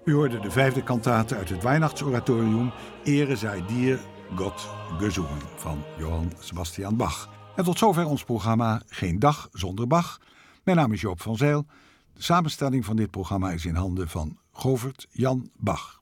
U hoorde de 5e kantate uit het Weihnachtsoratorium Ehre sei dir, Gott gesungen van Johann Sebastian Bach. En tot zover ons programma Geen dag zonder Bach. Mijn naam is Joop van Zijl. De samenstelling van dit programma is in handen van Govert Jan Bach.